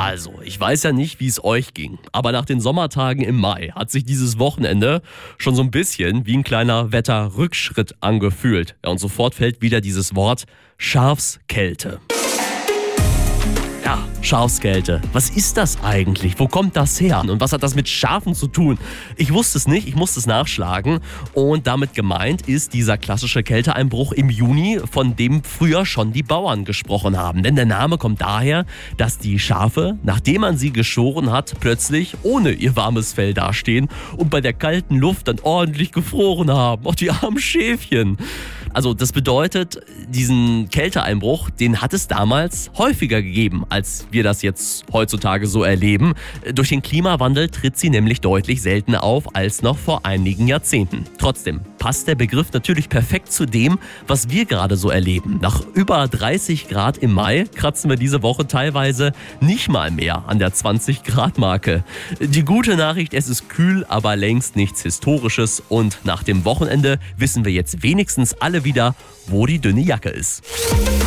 Also, ich weiß ja nicht, wie es euch ging, aber nach den Sommertagen im Mai hat sich dieses Wochenende schon so ein bisschen wie ein kleiner Wetterrückschritt angefühlt. Ja, und sofort fällt wieder dieses Wort Schafskälte. Ja, Schafskälte. Was ist das eigentlich? Wo kommt das her? Und was hat das mit Schafen zu tun? Ich wusste es nicht, ich musste es nachschlagen. Und damit gemeint ist dieser klassische Kälteeinbruch im Juni, von dem früher schon die Bauern gesprochen haben. Denn der Name kommt daher, dass die Schafe, nachdem man sie geschoren hat, plötzlich ohne ihr warmes Fell dastehen und bei der kalten Luft dann ordentlich gefroren haben. Oh, die armen Schäfchen. Also das bedeutet, diesen Kälteeinbruch, den hat es damals häufiger gegeben, als wir das jetzt heutzutage so erleben. Durch den Klimawandel tritt sie nämlich deutlich seltener auf als noch vor einigen Jahrzehnten. Trotzdem passt der Begriff natürlich perfekt zu dem, was wir gerade so erleben. Nach über 30 Grad im Mai kratzen wir diese Woche teilweise nicht mal mehr an der 20-Grad-Marke. Die gute Nachricht, es ist kühl, aber längst nichts Historisches. Und nach dem Wochenende wissen wir jetzt wenigstens alle wieder, wo die dünne Jacke ist.